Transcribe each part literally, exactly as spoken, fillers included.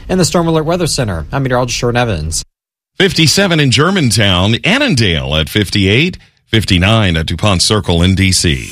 In the Storm Alert Weather Center, I'm meteorologist Sherwin Evans. fifty-seven in Germantown, Annandale at fifty-eight, fifty-nine at DuPont Circle in D C.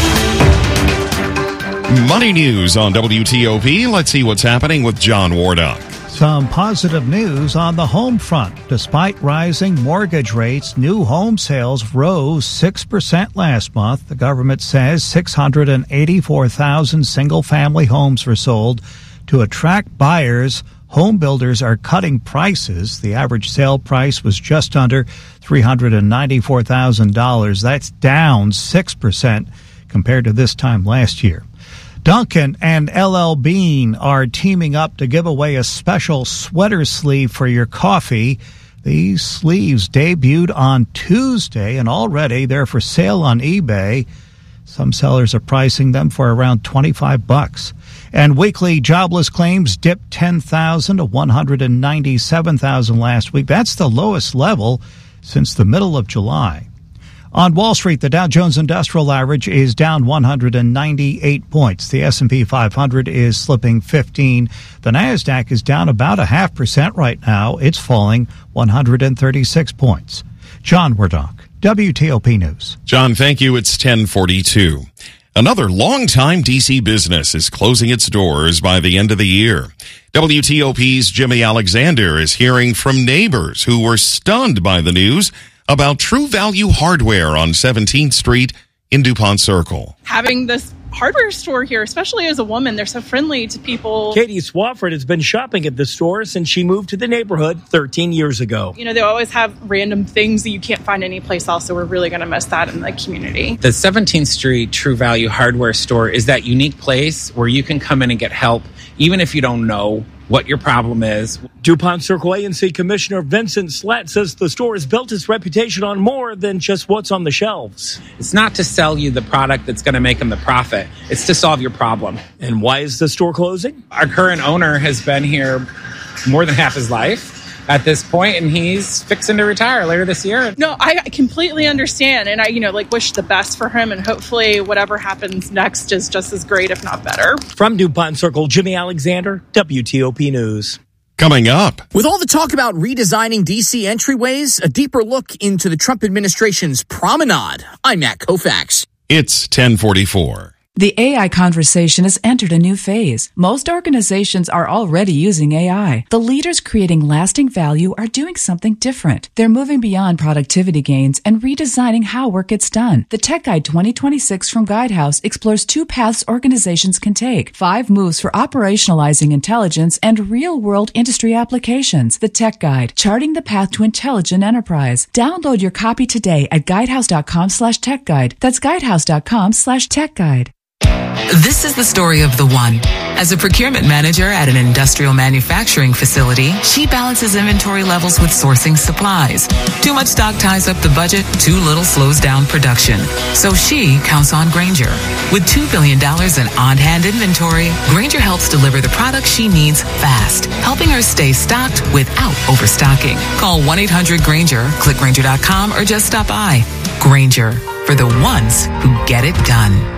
Money news on W T O P. Let's see what's happening with John Wardock. Some positive news on the home front. Despite rising mortgage rates, new home sales rose six percent last month. The government says six hundred eighty-four thousand single-family homes were sold. To attract buyers, home builders are cutting prices. The average sale price was just under three hundred ninety-four thousand dollars. That's down six percent compared to this time last year. Dunkin' and L L Bean are teaming up to give away a special sweater sleeve for your coffee. These sleeves debuted on Tuesday, and already they're for sale on eBay. Some sellers are pricing them for around twenty-five bucks. And weekly jobless claims dipped ten thousand to one hundred ninety-seven thousand last week. That's the lowest level since the middle of July. On Wall Street, the Dow Jones Industrial Average is down one hundred ninety-eight points. The S and P five hundred is slipping fifteen. The NASDAQ is down about a half percent right now. It's falling one hundred thirty-six points. John Wardock, W T O P News. John, thank you. It's ten forty-two. Another longtime D C business is closing its doors by the end of the year. W T O P's Jimmy Alexander is hearing from neighbors who were stunned by the news about True Value Hardware on seventeenth Street in DuPont Circle. Having this hardware store here, especially as a woman, they're so friendly to people. Katie Swafford has been shopping at the store since she moved to the neighborhood thirteen years ago. You know, they always have random things that you can't find anyplace else, so we're really going to miss that in the community. The seventeenth Street True Value Hardware store is that unique place where you can come in and get help, even if you don't know what your problem is. DuPont Circle A N C Commissioner Vincent Slett says the store has built its reputation on more than just what's on the shelves. It's not to sell you the product that's going to make them the profit. It's to solve your problem. And why is the store closing? Our current owner has been here more than half his life at this point, and he's fixing to retire later this year. No, I completely understand, and I, you know, like wish the best for him, and hopefully whatever happens next is just as great, if not better. From DuPont Circle, Jimmy Alexander, W T O P News. Coming up. With all the talk about redesigning D C entryways, a deeper look into the Trump administration's promenade. I'm Matt Koufax. It's ten forty-four. The A I conversation has entered a new phase. Most organizations are already using A I. The leaders creating lasting value are doing something different. They're moving beyond productivity gains and redesigning how work gets done. The Tech Guide twenty twenty-six from Guidehouse explores two paths organizations can take. Five moves for operationalizing intelligence and real-world industry applications. The Tech Guide, charting the path to intelligent enterprise. Download your copy today at guidehouse.com slash tech guide. That's guidehouse.com slash tech guide. This is the story of the one. As a procurement manager at an industrial manufacturing facility, she balances inventory levels with sourcing supplies. Too much stock ties up the budget, too little slows down production. So she counts on Grainger. With two billion dollars in on-hand inventory, Grainger helps deliver the products she needs fast, helping her stay stocked without overstocking. Call one eight hundred Grainger, click Grainger dot com, or just stop by. Grainger, for the ones who get it done.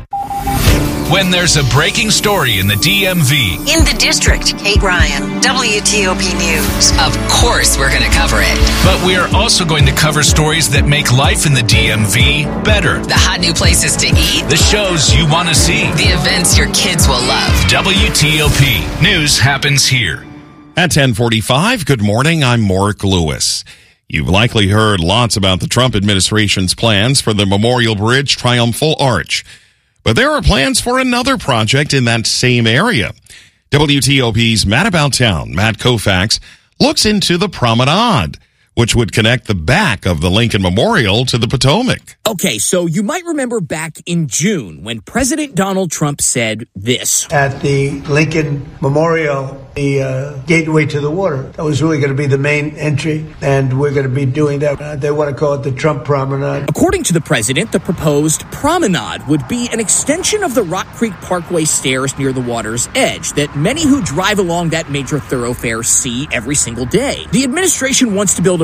When there's a breaking story in the D M V. In the district, Kate Ryan, W T O P News. Of course we're going to cover it. But we are also going to cover stories that make life in the D M V better. The hot new places to eat. The shows you want to see. The events your kids will love. W T O P News happens here. At ten forty-five, good morning, I'm Mark Lewis. You've likely heard lots about the Trump administration's plans for the Memorial Bridge Triumphal Arch. But there are plans for another project in that same area. W T O P's Matt About Town, Matt Koufax, looks into the promenade, which would connect the back of the Lincoln Memorial to the Potomac. Okay, so you might remember back in June when President Donald Trump said this. At the Lincoln Memorial, the uh, gateway to the water, that was really going to be the main entry, and we're going to be doing that. Uh, they want to call it the Trump Promenade. According to the president, the proposed promenade would be an extension of the Rock Creek Parkway stairs near the water's edge that many who drive along that major thoroughfare see every single day. The administration wants to build a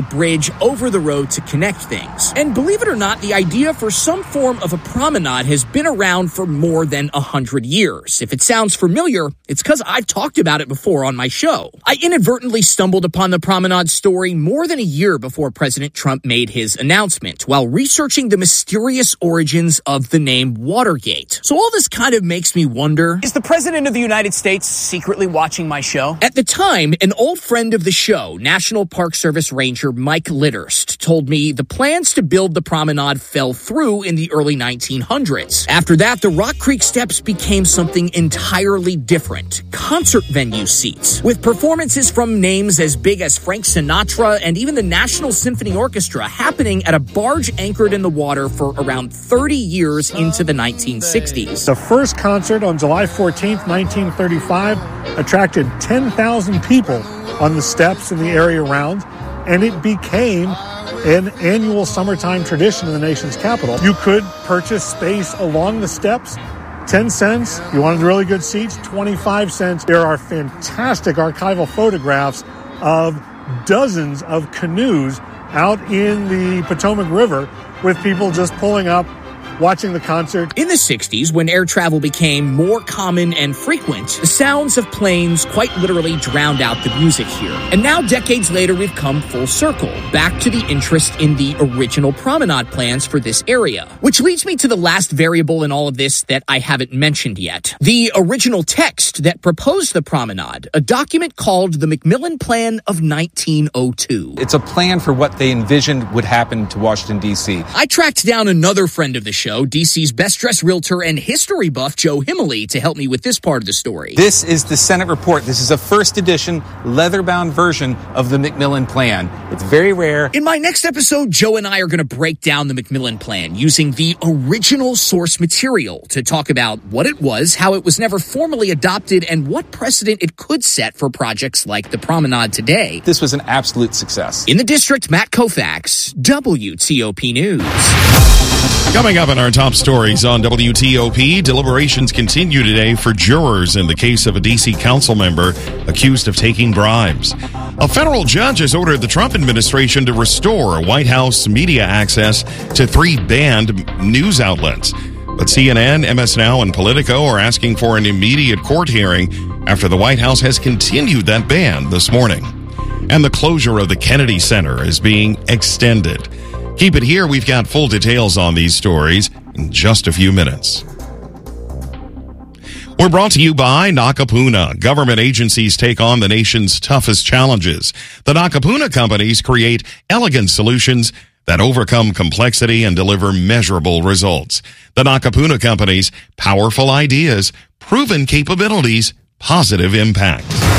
bridge over the road to connect things. And believe it or not, the idea for some form of a promenade has been around for more than a hundred years. If it sounds familiar, it's because I've talked about it before on my show. I inadvertently stumbled upon the promenade story more than a year before President Trump made his announcement while researching the mysterious origins of the name Watergate. So all this kind of makes me wonder, is the President of the United States secretly watching my show? At the time, an old friend of the show, National Park Service Ranger Mike Litterst, told me the plans to build the promenade fell through in the early nineteen hundreds. After that, the Rock Creek Steps became something entirely different. Concert venue seats, with performances from names as big as Frank Sinatra and even the National Symphony Orchestra happening at a barge anchored in the water for around thirty years into the nineteen sixties. The first concert on July fourteenth, nineteen thirty-five attracted ten thousand people on the steps in the area around, and it became an annual summertime tradition in the nation's capital. You could purchase space along the steps, ten cents. You wanted really good seats, twenty-five cents. There are fantastic archival photographs of dozens of canoes out in the Potomac River with people just pulling up, watching the concert. In the sixties, when air travel became more common and frequent, the sounds of planes quite literally drowned out the music here. And now, decades later, we've come full circle, back to the interest in the original promenade plans for this area. Which leads me to the last variable in all of this that I haven't mentioned yet. The original text that proposed the promenade, a document called the McMillan Plan of nineteen oh two. It's a plan for what they envisioned would happen to Washington, D C. I tracked down another friend of the show, D C's best-dressed realtor and history buff, Joe Himmeley, to help me with this part of the story. This is the Senate report. This is a first edition, leather-bound version of the McMillan Plan. It's very rare. In my next episode, Joe and I are going to break down the McMillan Plan using the original source material to talk about what it was, how it was never formally adopted, and what precedent it could set for projects like the Promenade today. This was an absolute success. In the district, Matt Koufax, W T O P News. Coming up in our top stories on W T O P, deliberations continue today for jurors in the case of a D C council member accused of taking bribes. A federal judge has ordered the Trump administration to restore White House media access to three banned news outlets. But C N N, M S Now, and Politico are asking for an immediate court hearing after the White House has continued that ban this morning. And the closure of the Kennedy Center is being extended. Keep it here. We've got full details on these stories in just a few minutes. We're brought to you by Nakapuna. Government agencies take on the nation's toughest challenges. The Nakapuna companies create elegant solutions that overcome complexity and deliver measurable results. The Nakapuna companies, powerful ideas, proven capabilities, positive impact.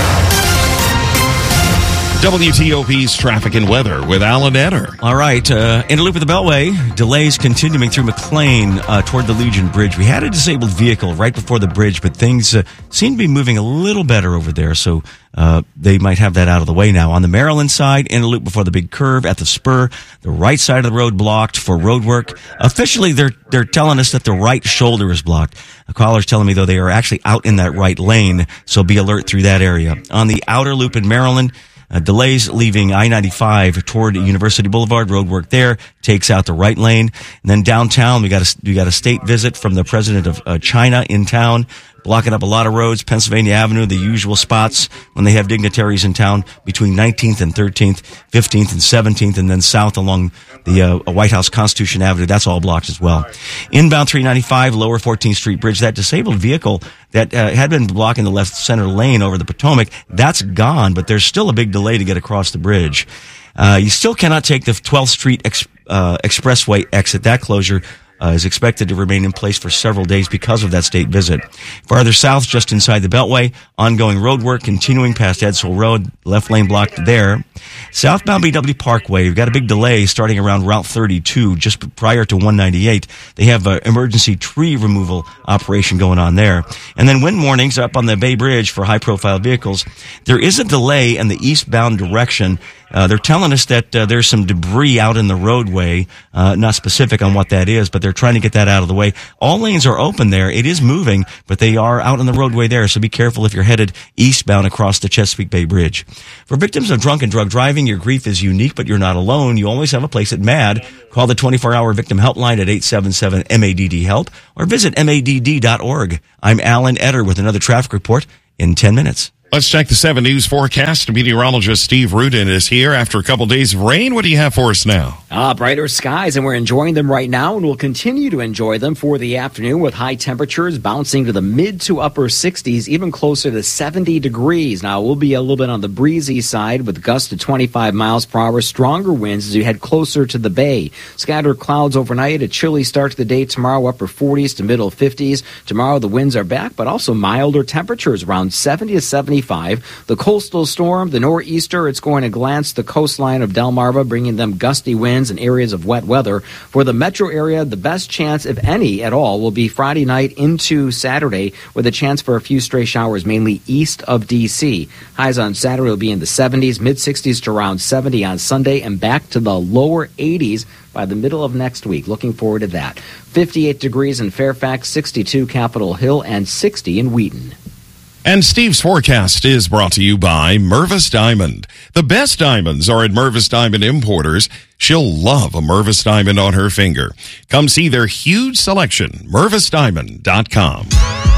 W T O P's traffic and weather with Alan Etter. All right, uh, in a loop of the Beltway, delays continuing through McLean uh, toward the Legion Bridge. We had a disabled vehicle right before the bridge, but things uh, seem to be moving a little better over there, so uh, they might have that out of the way now. On the Maryland side, in a loop before the big curve at the spur, the right side of the road blocked for road work. Officially, they're they're telling us that the right shoulder is blocked. A caller's telling me, though, they are actually out in that right lane, so be alert through that area. On the outer loop in Maryland, Uh, delays leaving I ninety-five toward University Boulevard. Road work there takes out the right lane. And then downtown, we got a, we got a state visit from the president of uh, China in town, blocking up a lot of roads. Pennsylvania Avenue, the usual spots when they have dignitaries in town between nineteenth and thirteenth, fifteenth and seventeenth, and then south along the uh, White House Constitution Avenue. That's all blocked as well. Inbound three ninety-five, lower fourteenth Street Bridge. That disabled vehicle that uh, had been blocking the left center lane over the Potomac, that's gone, but there's still a big delay to get across the bridge. Uh, you still cannot take the twelfth Street ex- uh, Expressway exit. That closure Uh, is expected to remain in place for several days because of that state visit. Farther south, just inside the Beltway, ongoing road work continuing past Edsall Road, left lane blocked there. Southbound B W Parkway, we've got a big delay starting around Route thirty-two, just prior to one ninety-eight. They have an emergency tree removal operation going on there. And then wind warnings up on the Bay Bridge for high-profile vehicles. There is a delay in the eastbound direction Uh, they're telling us that uh, there's some debris out in the roadway, uh, not specific on what that is, but they're trying to get that out of the way. All lanes are open there. It is moving, but they are out on the roadway there, so be careful if you're headed eastbound across the Chesapeake Bay Bridge. For victims of drunk and drug driving, your grief is unique, but you're not alone. You always have a place at M A D. Call the twenty-four hour victim helpline at eight seven seven M A D D HELP or visit M A D D dot org. I'm Alan Etter with another traffic report in ten minutes. Let's check the seven News forecast. Meteorologist Steve Rudin is here after a couple days of rain. What do you have for us now? Ah, brighter skies, and we're enjoying them right now, and we'll continue to enjoy them for the afternoon with high temperatures bouncing to the mid to upper sixties, even closer to seventy degrees. Now, we'll be a little bit on the breezy side with gusts to twenty-five miles per hour, stronger winds as you head closer to the bay. Scattered clouds overnight, a chilly start to the day tomorrow, upper forties to middle fifties. Tomorrow, the winds are back, but also milder temperatures around seventy to seventy-five. The coastal storm, the nor'easter, it's going to glance the coastline of Delmarva, bringing them gusty winds and areas of wet weather. For the metro area, the best chance, if any at all, will be Friday night into Saturday, with a chance for a few stray showers, mainly east of D C. Highs on Saturday will be in the seventies, mid-sixties to around seventy on Sunday, and back to the lower eighties by the middle of next week. Looking forward to that. fifty-eight degrees in Fairfax, sixty-two Capitol Hill, and sixty in Wheaton. And Steve's forecast is brought to you by Mervis Diamond. The best diamonds are at Mervis Diamond Importers. She'll love a Mervis Diamond on her finger. Come see their huge selection, Mervis Diamond dot com.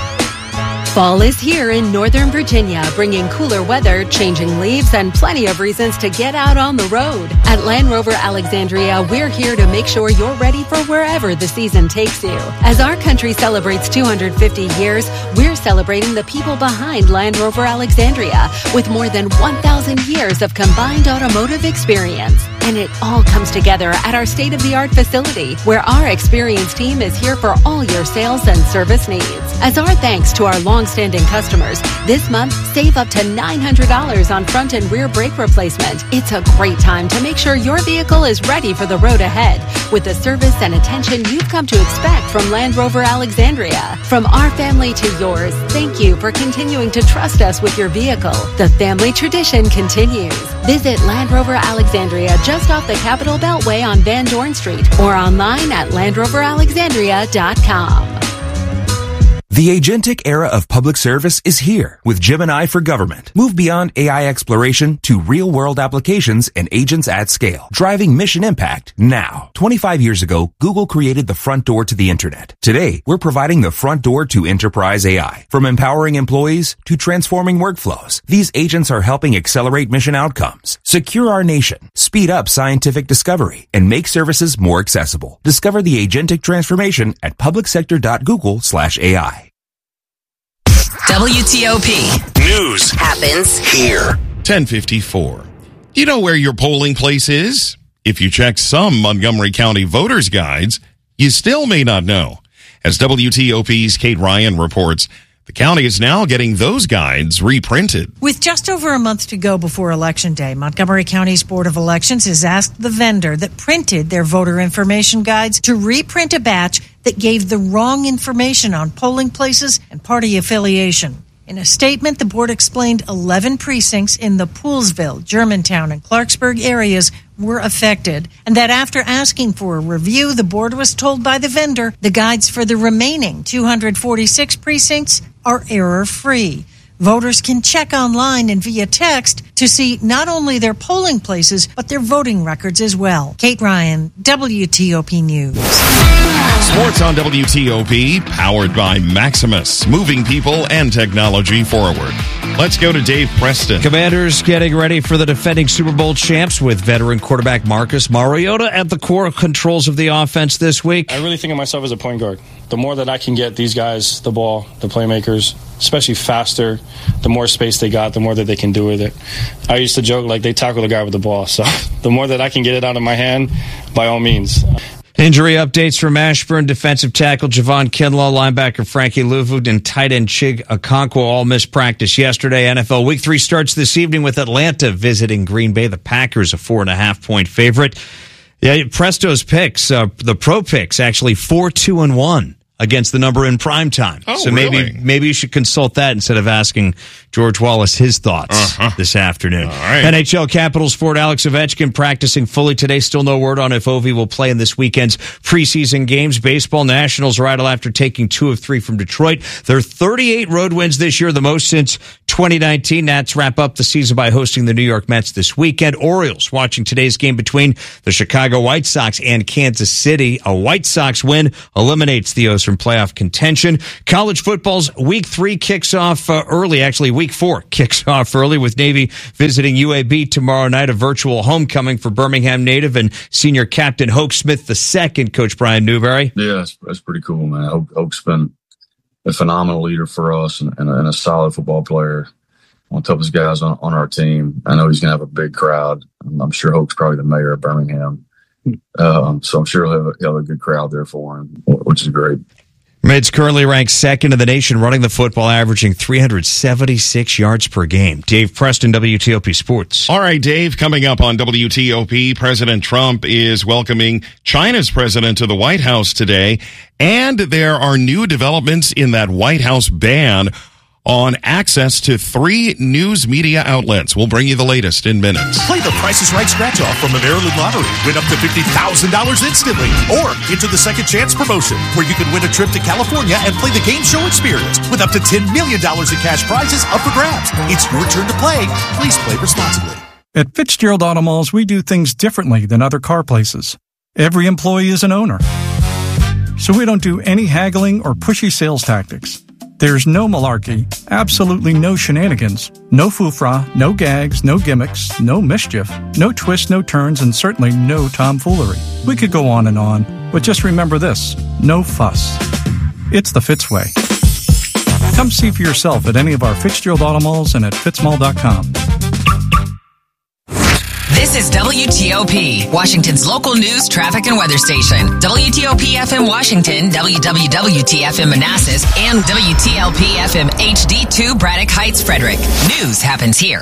Fall is here in Northern Virginia, bringing cooler weather, changing leaves, and plenty of reasons to get out on the road. At Land Rover Alexandria, we're here to make sure you're ready for wherever the season takes you. As our country celebrates two hundred fifty years, we're celebrating the people behind Land Rover Alexandria with more than one thousand years of combined automotive experience. And it all comes together at our state-of-the-art facility, where our experienced team is here for all your sales and service needs. As our thanks to our long-standing customers, this month, save up to nine hundred dollars on front and rear brake replacement. It's a great time to make sure your vehicle is ready for the road ahead, with the service and attention you've come to expect from Land Rover Alexandria. From our family to yours, thank you for continuing to trust us with your vehicle. The family tradition continues. Visit Land Rover Alexandria just off the Capitol Beltway on Van Dorn Street or online at land rover alexandria dot com. The agentic era of public service is here with Gemini for Government. Move beyond A I exploration to real-world applications and agents at scale, driving mission impact now. twenty-five years ago, Google created the front door to the internet. Today, we're providing the front door to enterprise A I. From empowering employees to transforming workflows, these agents are helping accelerate mission outcomes, secure our nation, speed up scientific discovery, and make services more accessible. Discover the agentic transformation at public sector dot google slash A I. W T O P News happens here. ten fifty-four. Do you know where your polling place is? If you check some Montgomery County voters' guides, you still may not know. As W T O P's Kate Ryan reports, the county is now getting those guides reprinted. With just over a month to go before Election Day, Montgomery County's Board of Elections has asked the vendor that printed their voter information guides to reprint a batch that gave the wrong information on polling places and party affiliation. In a statement, the board explained eleven precincts in the Poolesville, Germantown, and Clarksburg areas were affected, and that after asking for a review, the board was told by the vendor the guides for the remaining two hundred forty-six precincts are error-free. Voters can check online and via text to see not only their polling places, but their voting records as well. Kate Ryan, W T O P News. Sports on W T O P, powered by Maximus, moving people and technology forward. Let's go to Dave Preston. Commanders getting ready for the defending Super Bowl champs with veteran quarterback Marcus Mariota at the core controls of the offense this week. I really think of myself as a point guard. The more that I can get these guys the ball, the playmakers, especially faster, the more space they got, the more that they can do with it. I used to joke like they tackle the guy with the ball. So the more that I can get it out of my hand, by all means. Injury updates from Ashburn. Defensive tackle Javon Kinlaw, linebacker Frankie Louvoud, and tight end Chig Okonkwo all missed practice yesterday. N F L Week three starts this evening with Atlanta visiting Green Bay. The Packers, a four and a half point favorite. Yeah, Presto's picks, uh, the pro picks, actually four, two, and one against the number in prime time. Oh, so maybe really? maybe you should consult that instead of asking George Wallace his thoughts uh-huh. this afternoon. All right. N H L Capitals forward Alex Ovechkin practicing fully today. Still no word on if Ovi will play in this weekend's preseason games. Baseball Nationals are idle after taking two of three from Detroit. Their thirty-eight road wins this year, the most since twenty nineteen. Nats wrap up the season by hosting the New York Mets this weekend. Orioles watching today's game between the Chicago White Sox and Kansas City. A White Sox win eliminates the O's from playoff contention. College football's week three kicks off uh, early. Actually, week four kicks off early with Navy visiting U A B tomorrow night. A virtual homecoming for Birmingham native and senior captain Hoke Smith the second. Coach Brian Newberry. Yeah, that's, that's pretty cool, man. Hoke, Hoke's been a phenomenal leader for us and, and, a, and a solid football player. One of the toughest guys on, on our team. I know he's going to have a big crowd. I'm, I'm sure Hoke's probably the mayor of Birmingham. Um, so I'm sure he'll have, he'll have a good crowd there for him, which is great. Mids currently ranked second in the nation running the football, averaging three hundred seventy-six yards per game. Dave Preston, W T O P Sports. All right, Dave, coming up on W T O P, President Trump is welcoming China's president to the White House today, and there are new developments in that White House ban on access to three news media outlets. We'll bring you the latest in minutes. Play the Price is Right scratch off from the Maryland Lottery. Win up to fifty thousand dollars instantly. Or enter the Second Chance promotion, where you can win a trip to California and play the game show experience with up to ten million dollars in cash prizes up for grabs. It's your turn to play. Please play responsibly. At Fitzgerald Auto Malls, we do things differently than other car places. Every employee is an owner. So we don't do any haggling or pushy sales tactics. There's no malarkey, absolutely no shenanigans, no foofra, no gags, no gimmicks, no mischief, no twists, no turns, and certainly no tomfoolery. We could go on and on, but just remember this, no fuss. It's the Fitz way. Come see for yourself at any of our Fitzgerald Auto Malls and at fitz mall dot com. This is W T O P, Washington's local news, traffic, and weather station. W T O P F M Washington, W W W T F M Manassas, and W T L P F M H D two Braddock Heights, Frederick. News happens here.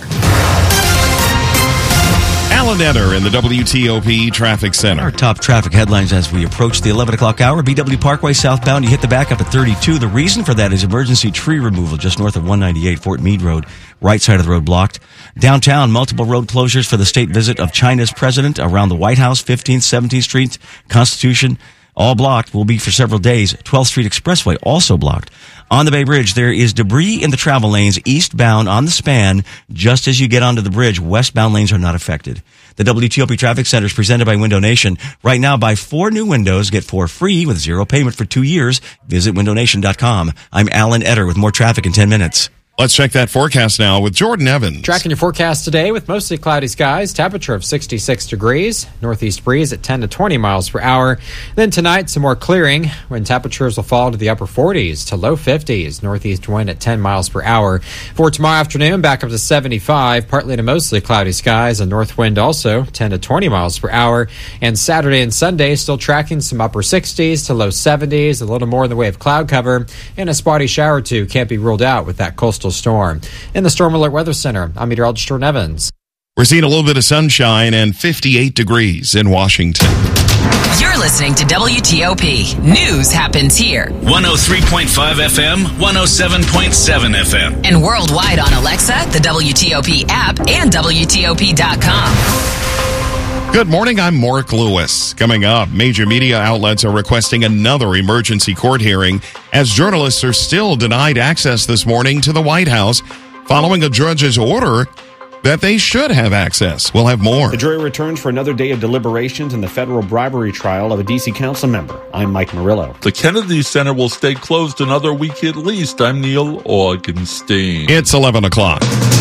Alan Etter in the W T O P Traffic Center. Our top traffic headlines as we approach the eleven o'clock hour. B W Parkway southbound, you hit the backup at thirty-two. The reason for that is emergency tree removal just north of one ninety-eight Fort Meade Road. Right side of the road blocked. Downtown, multiple road closures for the state visit of China's president around the White House, fifteenth, seventeenth Street, Constitution, all blocked. Will be for several days. twelfth Street Expressway also blocked. On the Bay Bridge, there is debris in the travel lanes eastbound on the span. Just as you get onto the bridge, westbound lanes are not affected. The W T O P Traffic Center is presented by Window Nation. Right now, buy four new windows, get four free with zero payment for two years. Visit window nation dot com. I'm Alan Etter with more traffic in ten minutes. Let's check that forecast now with Jordan Evans. Tracking your forecast today with mostly cloudy skies, temperature of sixty-six degrees, northeast breeze at ten to twenty miles per hour. Then tonight, some more clearing when temperatures will fall to the upper forties to low fifties, northeast wind at ten miles per hour. For tomorrow afternoon, back up to seventy-five, partly to mostly cloudy skies, a north wind also ten to twenty miles per hour. And Saturday and Sunday, still tracking some upper sixties to low seventies, a little more in the way of cloud cover, and a spotty shower or two can't be ruled out with that coastal storm. In the Storm Alert Weather Center, I'm meteorologist Jordan Evans. We're seeing a little bit of sunshine and fifty-eight degrees in Washington. You're listening to W T O P. News happens here. one oh three point five F M, one oh seven point seven F M. And worldwide on Alexa, the W T O P app, and W T O P dot com. Good morning, I'm Mark Lewis. Coming up, major media outlets are requesting another emergency court hearing as journalists are still denied access this morning to the White House following a judge's order that they should have access. We'll have more. The jury returns for another day of deliberations in the federal bribery trial of a D C council member. I'm Mike Murillo. The Kennedy Center will stay closed another week at least. I'm Neil Augenstein. It's eleven o'clock.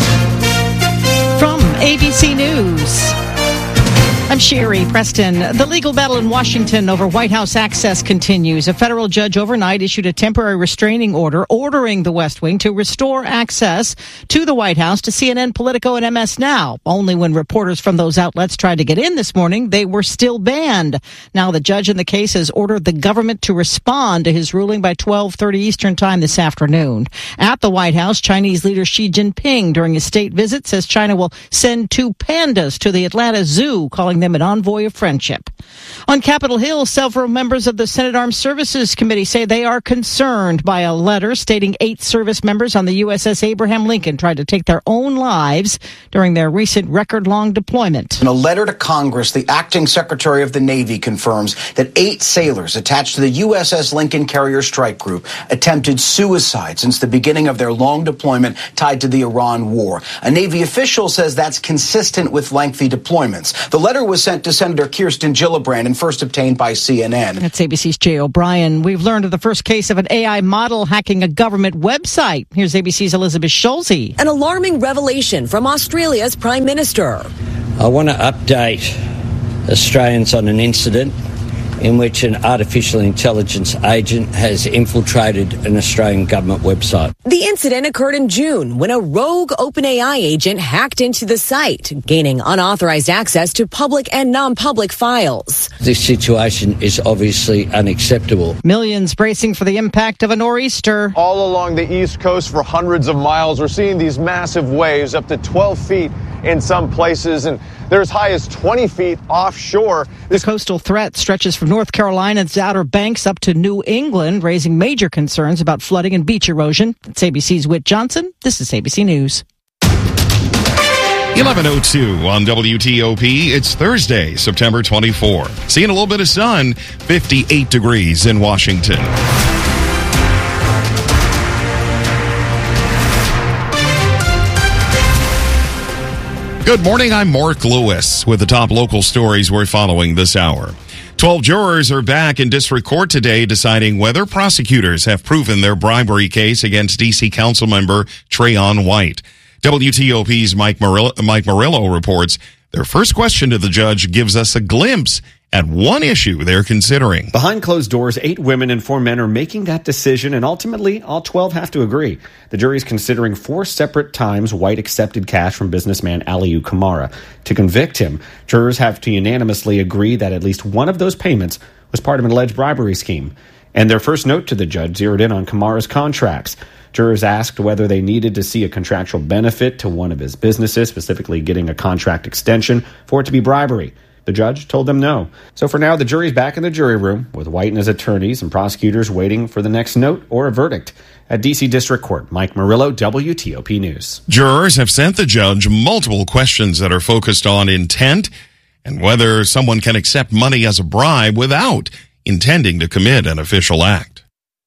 From A B C News, I'm Sherry Preston. The legal battle in Washington over White House access continues. A federal judge overnight issued a temporary restraining order ordering the West Wing to restore access to the White House to C N N, Politico, and M S Now. Only when reporters from those outlets tried to get in this morning, they were still banned. Now the judge in the case has ordered the government to respond to his ruling by twelve thirty Eastern Time this afternoon. At the White House, Chinese leader Xi Jinping, during his state visit, says China will send two pandas to the Atlanta Zoo, calling them them an envoy of friendship. On Capitol Hill, several members of the Senate Armed Services Committee say they are concerned by a letter stating eight service members on the U S S Abraham Lincoln tried to take their own lives during their recent record-long deployment. In a letter to Congress, the acting Secretary of the Navy confirms that eight sailors attached to the U S S Lincoln Carrier Strike Group attempted suicide since the beginning of their long deployment tied to the Iran war. A Navy official says that's consistent with lengthy deployments. The letter was sent to Senator Kirsten Gillibrand and first obtained by C N N. That's A B C's Jay O'Brien. We've learned of the first case of an A I model hacking a government website. Here's A B C's Elizabeth Schulze. An alarming revelation from Australia's Prime Minister. I want to update Australians on an incident in which an artificial intelligence agent has infiltrated an Australian government website. The incident occurred in June when a rogue OpenAI agent hacked into the site, gaining unauthorized access to public and non-public files. This situation is obviously unacceptable. Millions bracing for the impact of a nor'easter. All along the East Coast for hundreds of miles, we're seeing these massive waves up to twelve feet in some places, and they're as high as twenty feet offshore. The coastal threat stretches from North Carolina's Outer Banks up to New England, raising major concerns about flooding and beach erosion. It's A B C's Whit Johnson. This is A B C News. eleven oh two on W T O P. It's Thursday, September twenty-fourth. Seeing a little bit of sun, fifty-eight degrees in Washington. Good morning, I'm Mark Lewis with the top local stories we're following this hour. Twelve jurors are back in district court today deciding whether prosecutors have proven their bribery case against D C Councilmember Trayon White. W T O P's Mike Murillo, Mike Murillo reports their first question to the judge gives us a glimpse at one issue they're considering. Behind closed doors, eight women and four men are making that decision, and ultimately, all twelve have to agree. The jury's considering four separate times White accepted cash from businessman Aliyu Kamara. To convict him, jurors have to unanimously agree that at least one of those payments was part of an alleged bribery scheme. And their first note to the judge zeroed in on Kamara's contracts. Jurors asked whether they needed to see a contractual benefit to one of his businesses, specifically getting a contract extension, for it to be bribery. The judge told them no. So for now, the jury's back in the jury room with White and his attorneys and prosecutors waiting for the next note or a verdict. At D C District Court, Mike Murillo, W T O P News. Jurors have sent the judge multiple questions that are focused on intent and whether someone can accept money as a bribe without intending to commit an official act.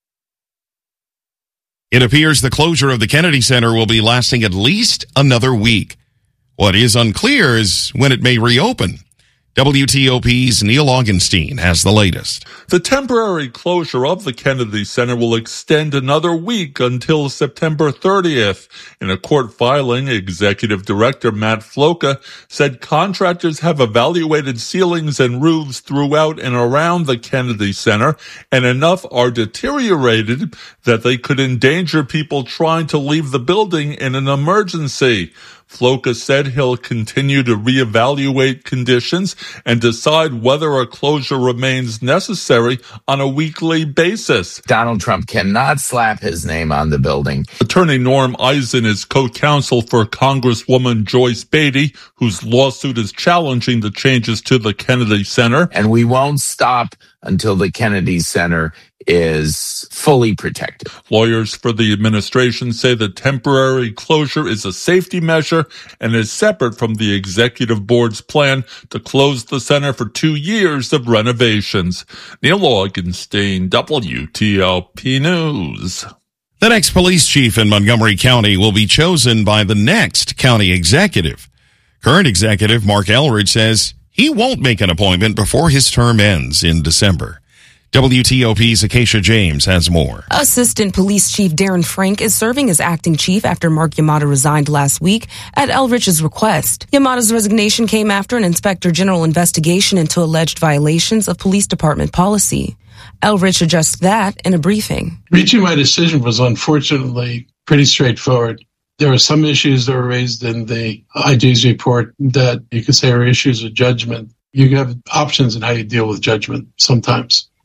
It appears the closure of the Kennedy Center will be lasting at least another week. What is unclear is when it may reopen. W T O P's Neil Augenstein has the latest. The temporary closure of the Kennedy Center will extend another week until September thirtieth. In a court filing, Executive Director Matt Floca said contractors have evaluated ceilings and roofs throughout and around the Kennedy Center, and enough are deteriorated that they could endanger people trying to leave the building in an emergency. Floca said he'll continue to reevaluate conditions and decide whether a closure remains necessary on a weekly basis. Donald Trump cannot slap his name on the building. Attorney Norm Eisen is co-counsel for Congresswoman Joyce Beatty, whose lawsuit is challenging the changes to the Kennedy Center. And we won't stop until the Kennedy Center is fully protected. Lawyers for the administration say the temporary closure is a safety measure and is separate from the executive board's plan to close the center for two years of renovations. Neil Augenstein, W T O P News. The next police chief in Montgomery County will be chosen by the next county executive. Current executive Mark Elridge says he won't make an appointment before his term ends in December. W T O P's Acacia James has more. Assistant Police Chief Darren Frank is serving as acting chief after Mark Yamada resigned last week at Elridge's request. Yamada's resignation came after an inspector general investigation into alleged violations of police department policy. Elridge addressed that in a briefing. Reaching my decision was unfortunately pretty straightforward. There were some issues that were raised in the I G's report that you could say are issues of judgment. You have options in how you deal with judgment sometimes.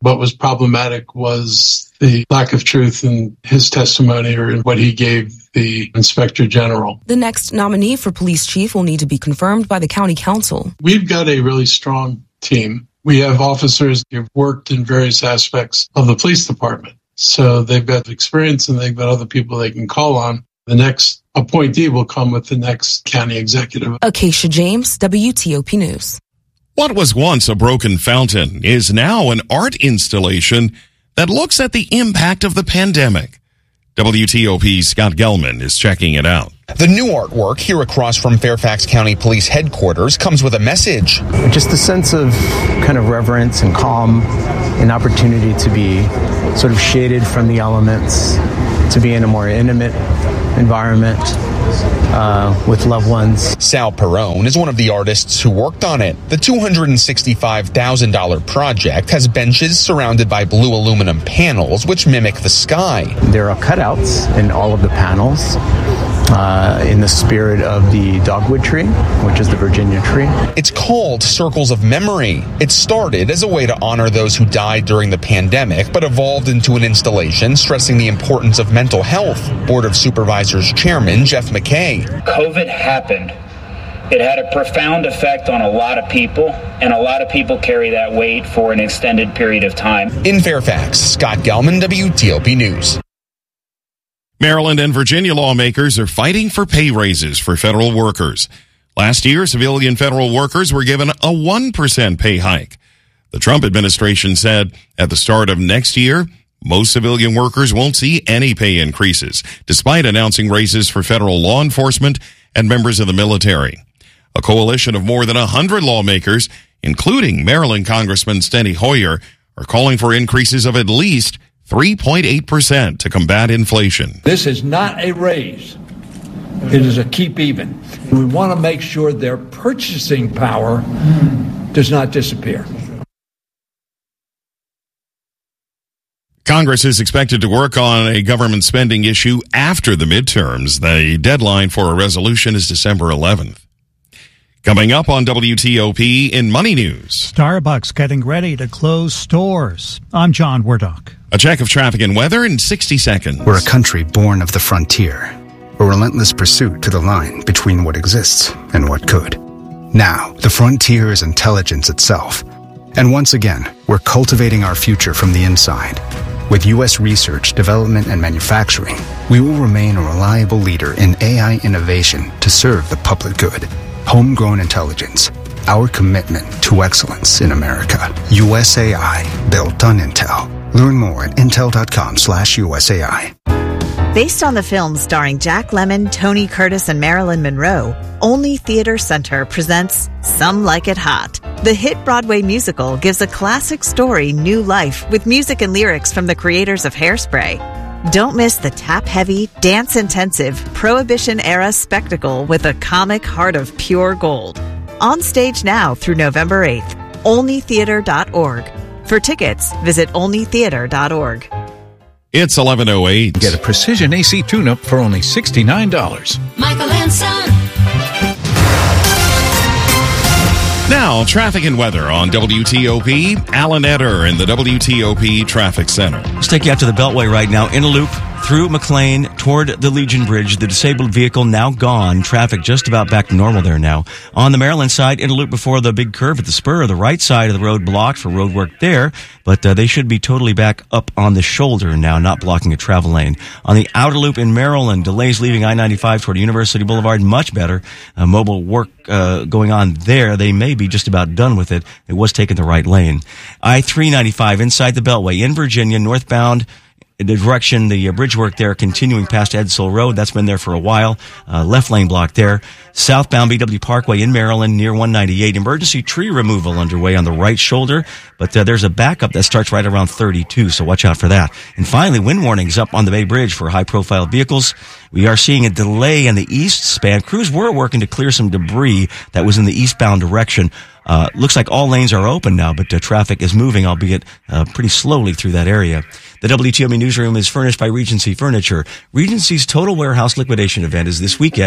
What was problematic was the lack of truth in his testimony or in what he gave the Inspector General. The next nominee for police chief will need to be confirmed by the county council. We've got a really strong team. We have officers who've worked in various aspects of the police department. So they've got experience and they've got other people they can call on. The next appointee will come with the next county executive. Acacia James, W T O P News. What was once a broken fountain is now an art installation that looks at the impact of the pandemic. W T O P's Scott Gelman is checking it out. The new artwork here across from Fairfax County Police Headquarters comes with a message. Just a sense of kind of reverence and calm, an opportunity to be sort of shaded from the elements, to be in a more intimate environment uh, with loved ones. Sal Perrone is one of the artists who worked on it. The two hundred sixty-five thousand dollars project has benches surrounded by blue aluminum panels which mimic the sky. There are cutouts in all of the panels uh, in the spirit of the dogwood tree, which is the Virginia tree. It's called Circles of Memory. It started as a way to honor those who died during the pandemic, but evolved into an installation stressing the importance of mental health. Board of Supervisors Chairman Jeff McKay. COVID happened. It had a profound effect on a lot of people, and a lot of people carry that weight for an extended period of time. In Fairfax, Scott Gelman, W T O P News. Maryland and Virginia lawmakers are fighting for pay raises for federal workers. Last year, civilian federal workers were given a one percent pay hike. The Trump administration said at the start of next year, most civilian workers won't see any pay increases, despite announcing raises for federal law enforcement and members of the military. A coalition of more than one hundred lawmakers, including Maryland Congressman Steny Hoyer, are calling for increases of at least three point eight percent to combat inflation. This is not a raise. It is a keep even. We want to make sure their purchasing power does not disappear. Congress is expected to work on a government spending issue after the midterms. The deadline for a resolution is December eleventh. Coming up on W T O P in Money News. Starbucks getting ready to close stores. I'm John Wardock. A check of traffic and weather in sixty seconds. We're a country born of the frontier, a relentless pursuit to the line between what exists and what could. Now, the frontier is intelligence itself. And once again, we're cultivating our future from the inside. With U S research, development, and manufacturing, we will remain a reliable leader in A I innovation to serve the public good. Homegrown intelligence, our commitment to excellence in America. U S A I, built on Intel. Learn more at intel.com slash USAI. Based on the film starring Jack Lemmon, Tony Curtis, and Marilyn Monroe, Only Theater Center presents Some Like It Hot. The hit Broadway musical gives a classic story new life with music and lyrics from the creators of Hairspray. Don't miss the tap-heavy, dance-intensive, Prohibition-era spectacle with a comic heart of pure gold. On stage now through November eighth. only theater dot org. For tickets, visit only theater dot org. It's eleven oh eight. Get a precision A C tune-up for only sixty-nine dollars. Michael and Son. Now, traffic and weather on W T O P. Alan Etter in the W T O P Traffic Center. Let's take you out to the Beltway right now. In a loop through McLean toward the Legion Bridge. The disabled vehicle now gone. Traffic just about back to normal there now. On the Maryland side, in a loop before the big curve at the spur, the right side of the road blocked for road work there, but uh, they should be totally back up on the shoulder now, not blocking a travel lane. On the outer loop in Maryland, delays leaving I ninety-five toward University Boulevard, much better. Uh, mobile work uh, going on there. They may be just about done with it. It was taking the right lane. I three ninety-five inside the Beltway in Virginia, northbound, the direction, the uh, bridge work there continuing past Edsall Road. That's been there for a while. Uh, left lane block there. Southbound B W Parkway in Maryland near one ninety-eight. Emergency tree removal underway on the right shoulder, but uh, there's a backup that starts right around thirty-two, so watch out for that. And finally, wind warnings up on the Bay Bridge for high-profile vehicles. We are seeing a delay in the east span. Crews were working to clear some debris that was in the eastbound direction. Uh, looks like all lanes are open now, but uh, traffic is moving, albeit uh, pretty slowly through that area. The W T O P newsroom is furnished by Regency Furniture. Regency's Total Warehouse Liquidation event is this weekend.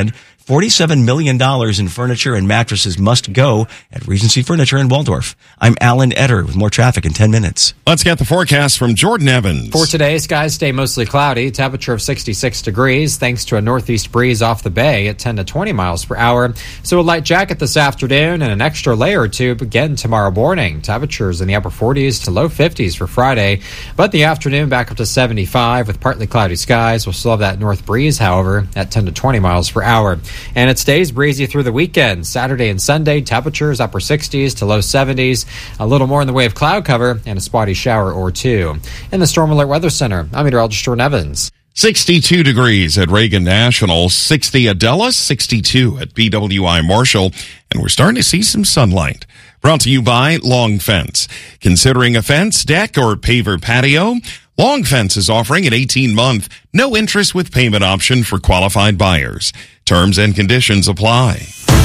forty-seven million dollars in furniture and mattresses must go at Regency Furniture in Waldorf. I'm Alan Etter with more traffic in ten minutes. Let's get the forecast from Jordan Evans. For today, skies stay mostly cloudy, temperature of sixty-six degrees, thanks to a northeast breeze off the bay at ten to twenty miles per hour. So a light jacket this afternoon and an extra layer or two again tomorrow morning. Temperatures in the upper forties to low fifties for Friday, but the afternoon back up to seventy-five with partly cloudy skies. We'll still have that north breeze, however, at ten to twenty miles per hour. And it stays breezy through the weekend. Saturday and Sunday, temperatures upper sixties to low seventies. A little more in the way of cloud cover and a spotty shower or two. In the Storm Alert Weather Center, I'm meteorologist Jordan Evans. sixty-two degrees at Reagan National, sixty at Dulles, sixty-two at B W I Marshall, and we're starting to see some sunlight. Brought to you by Long Fence. Considering a fence, deck, or paver patio? Long Fence is offering an eighteen-month, no-interest with payment option for qualified buyers. Terms and conditions apply.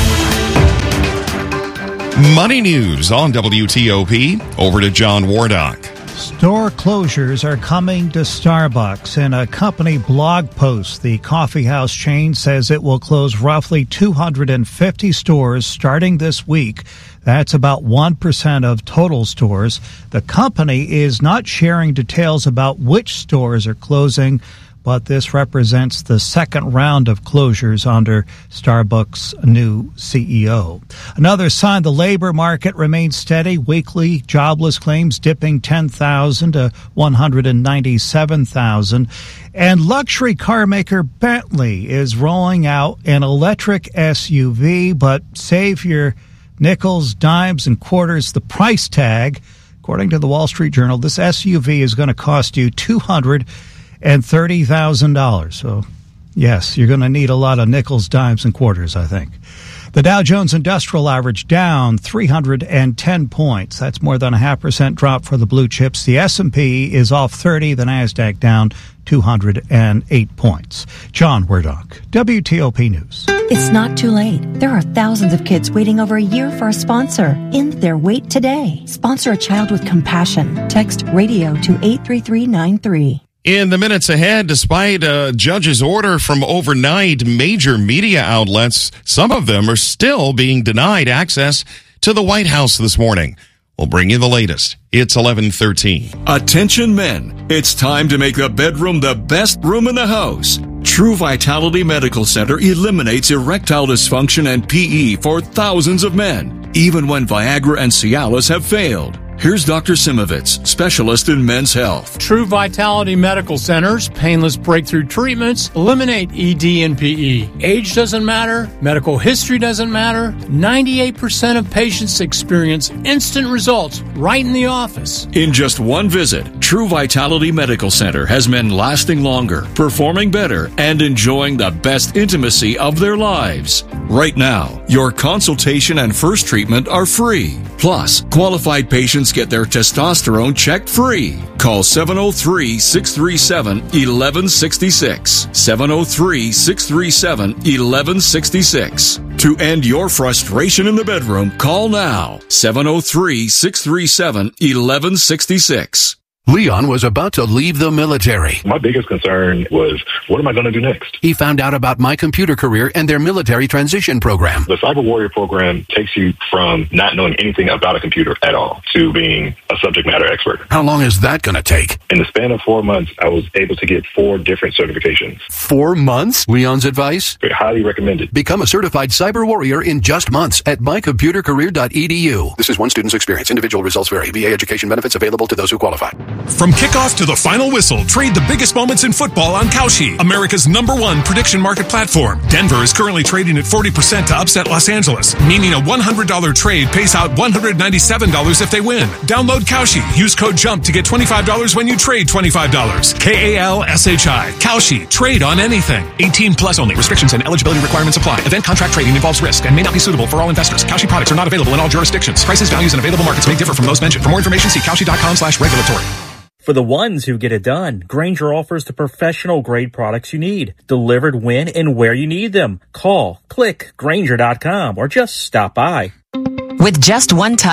Money news on W T O P. Over to John Wardock. Store closures are coming to Starbucks. In a company blog post, the coffeehouse chain says it will close roughly two hundred fifty stores starting this week. That's about one percent of total stores. The company is not sharing details about which stores are closing, but this represents the second round of closures under Starbucks' new C E O. Another sign the labor market remains steady. Weekly jobless claims dipping ten thousand to one hundred ninety-seven thousand. And luxury car maker Bentley is rolling out an electric S U V, but save your nickels, dimes, and quarters, the price tag. According to the Wall Street Journal, this S U V is going to cost you two hundred thirty thousand dollars. So, yes, you're going to need a lot of nickels, dimes, and quarters, I think. The Dow Jones Industrial Average down three hundred ten points. That's more than a half percent drop for the blue chips. The S and P is off thirty. The NASDAQ down two hundred eight points. John Wardock, W T O P News. It's not too late. There are thousands of kids waiting over a year for a sponsor. End their wait today. Sponsor a child with compassion. Text radio to eight three three nine three. In the minutes ahead, despite a judge's order from overnight, major media outlets, some of them are still being denied access to the White House this morning. We'll bring you the latest. It's eleven thirteen. Attention men, it's time to make the bedroom the best room in the house. True Vitality Medical Center eliminates erectile dysfunction and P E for thousands of men, even when Viagra and Cialis have failed. Here's Doctor Simovitz, specialist in men's health. True Vitality Medical Center's painless breakthrough treatments eliminate E D and P E. Age doesn't matter. Medical history doesn't matter. ninety-eight percent of patients experience instant results right in the office. In just one visit, True Vitality Medical Center has men lasting longer, performing better, and enjoying the best intimacy of their lives. Right now, your consultation and first treatment are free. Plus, qualified patients get their testosterone checked free. Call seven oh three, six three seven, one one six six. seven oh three, six three seven, one one six six. To end your frustration in the bedroom, call now. seven oh three, six three seven, one one six six. Leon was about to leave the military. My biggest concern was, what am I going to do next? He found out about My Computer Career and their military transition program. The Cyber Warrior program takes you from not knowing anything about a computer at all to being a subject matter expert. How long is that going to take? In the span of four months, I was able to get four different certifications. Four months? Leon's advice? They're highly recommended. Become a certified Cyber Warrior in just months at my computer career dot e d u. This is one student's experience. Individual results vary. V A education benefits available to those who qualify. From kickoff to the final whistle, trade the biggest moments in football on Kalshi, America's number one prediction market platform. Denver is currently trading at forty percent to upset Los Angeles, meaning a one hundred dollars trade pays out one hundred ninety-seven dollars if they win. Download Kalshi. Use code JUMP to get twenty-five dollars when you trade twenty-five dollars. K A L S H I. Kalshi. Trade on anything. eighteen plus only. Restrictions and eligibility requirements apply. Event contract trading involves risk and may not be suitable for all investors. Kalshi products are not available in all jurisdictions. Prices, values, and available markets may differ from those mentioned. For more information, see Kalshi dot com slash regulatory. For the ones who get it done, Grainger offers the professional grade products you need, delivered when and where you need them. Call, click, Grainger dot com, or just stop by. With just one touch,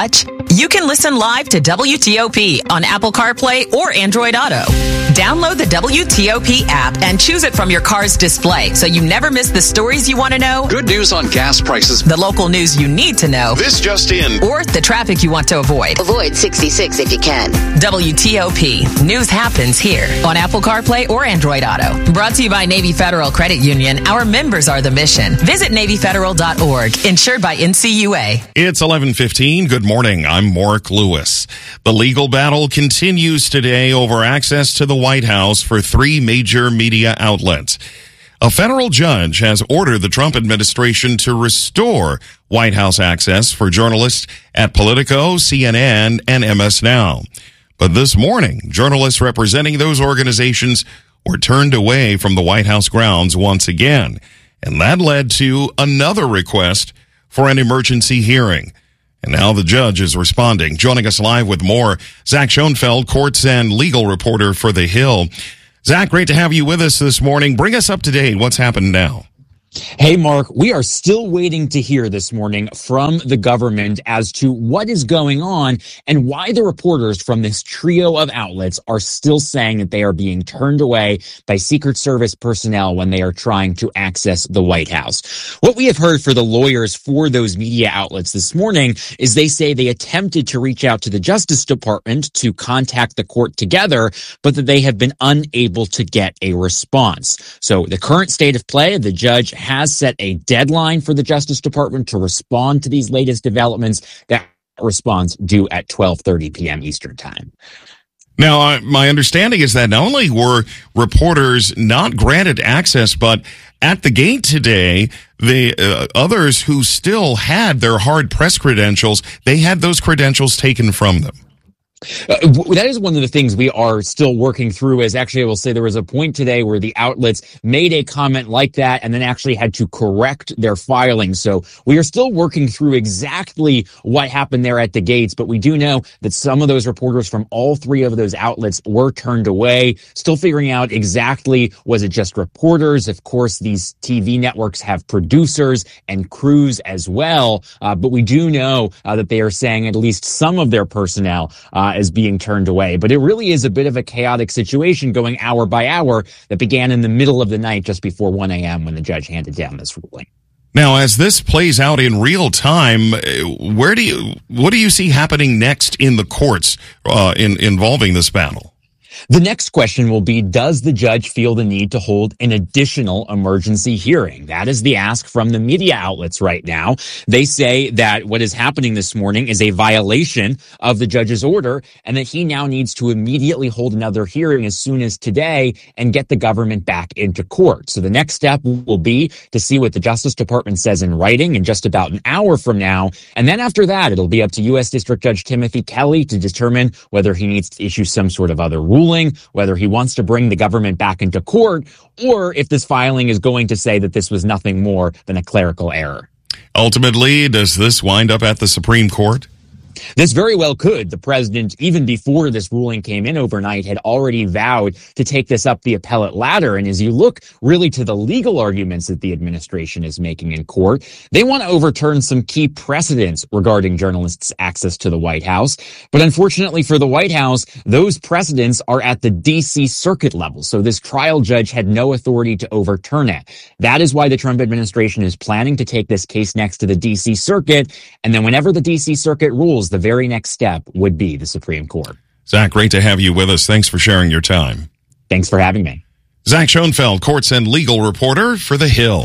You can listen live to W T O P on Apple CarPlay or Android Auto. Download the W T O P app and choose it from your car's display so you never miss the stories you want to know, Good news on gas prices. the local news you need to know, This just in. or the traffic you want to avoid. Avoid sixty-six if you can. W T O P. News happens here on Apple CarPlay or Android Auto. Brought to you by Navy Federal Credit Union. Our members are the mission. Visit Navy Federal dot org. Insured by N C U A. It's eleven fifteen. Good morning. I'm Mark Lewis. The legal battle continues today over access to the White House for three major media outlets. A federal judge has ordered the Trump administration to restore White House access for journalists at Politico, C N N, and M S Now. But this morning, journalists representing those organizations were turned away from the White House grounds once again. And that led to another request for an emergency hearing. And now the judge is responding. Joining us live with more, Zach Schoenfeld, courts and legal reporter for The Hill. Zach, great to have you with us this morning. Bring us up to date. What's happened now? Hey, Mark, we are still waiting to hear this morning from the government as to what is going on and why the reporters from this trio of outlets are still saying that they are being turned away by Secret Service personnel when they are trying to access the White House. What we have heard for the lawyers for those media outlets this morning is they say they attempted to reach out to the Justice Department to contact the court together, but that they have been unable to get a response. So the current state of play, the judge has set a deadline for the Justice Department to respond to these latest developments. That response due at twelve thirty p.m. Eastern Time. Now, uh, my understanding is that not only were reporters not granted access, but at the gate today, the uh, others who still had their hard press credentials, they had those credentials taken from them. Uh, that is one of the things we are still working through. Is actually, I will say there was a point today where the outlets made a comment like that and then actually had to correct their filing. So we are still working through exactly what happened there at the gates. But we do know that some of those reporters from all three of those outlets were turned away. Still figuring out exactly, was it just reporters? Of course, these T V networks have producers and crews as well. Uh, but we do know uh, that they are saying at least some of their personnel uh, is being turned away. But it really is a bit of a chaotic situation going hour by hour that began in the middle of the night just before one a.m. when the judge handed down this ruling. Now, as this plays out in real time, where do you, what do you see happening next in the courts uh, in involving this battle? The next question will be, does the judge feel the need to hold an additional emergency hearing? That is the ask from the media outlets right now. They say that what is happening this morning is a violation of the judge's order and that he now needs to immediately hold another hearing as soon as today and get the government back into court. So the next step will be to see what the Justice Department says in writing in just about an hour from now. And then after that, it'll be up to U S District Judge Timothy Kelly to determine whether he needs to issue some sort of other ruling, whether he wants to bring the government back into court, or if this filing is going to say that this was nothing more than a clerical error. Ultimately, does this wind up at the Supreme Court? This very well could. The president, even before this ruling came in overnight, had already vowed to take this up the appellate ladder. And as you look really to the legal arguments that the administration is making in court, they want to overturn some key precedents regarding journalists' access to the White House. But unfortunately for the White House, those precedents are at the D C circuit level. So this trial judge had no authority to overturn it. That is why the Trump administration is planning to take this case next to the D C circuit. And then whenever the D C circuit rules, the very next step would be the Supreme Court. Zach, great to have you with us. Thanks for sharing your time. Thanks for having me. Zach Schoenfeld, courts and legal reporter for The Hill.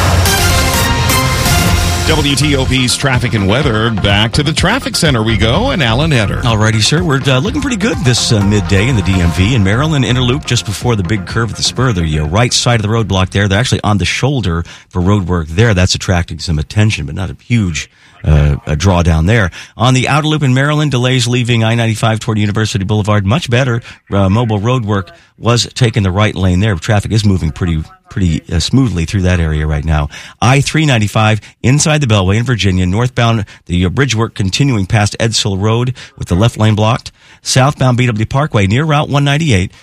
W T O P's traffic and weather. Back to the traffic center we go, and Alan Etter. All righty, sir. We're uh, looking pretty good this uh, midday in the D M V. In Maryland, inner loop just before the big curve at the spur. The uh, right side of the roadblock there. They're actually on the shoulder for road work there. That's attracting some attention, but not a huge uh, a drawdown there. On the outer loop in Maryland, delays leaving I ninety-five toward University Boulevard. Much better. Uh, mobile road work was taking the right lane there. Traffic is moving pretty pretty uh, smoothly through that area right now. I three ninety-five inside the Beltway in Virginia, northbound, the uh, bridge work continuing past Edsall Road with the left lane blocked. Southbound B W Parkway near Route one ninety-eight